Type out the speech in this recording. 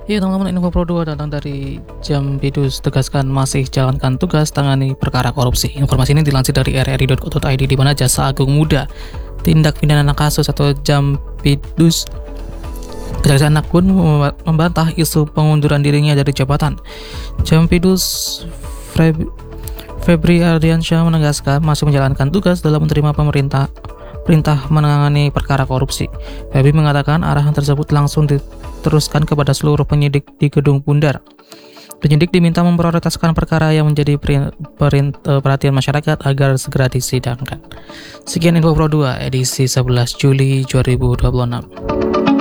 Iya teman-teman, info Pro 2 datang dari Jampidus, tegaskan masih jalankan tugas tangani perkara korupsi. Informasi ini dilansir dari rri.co.id, di mana Jaksa Agung Muda Tindak Pidana Kasus atau Jampidus Kejaksaan Agung membantah isu pengunduran dirinya dari jabatan. Jampidus Febri Ardiansyah menegaskan masih menjalankan tugas dalam menerima perintah menangani perkara korupsi. Febri mengatakan arahan tersebut langsung diteruskan kepada seluruh penyidik di Gedung Bundar. Penyidik diminta memprioritaskan perkara yang menjadi perhatian masyarakat agar segera disidangkan. Sekian info Pro 2 edisi 11 Juli 2026.